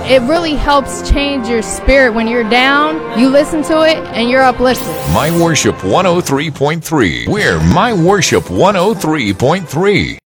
it really helps change your spirit. When you're down, you listen to it and you're uplifted. My Worship 103.3. We're My Worship 103.3.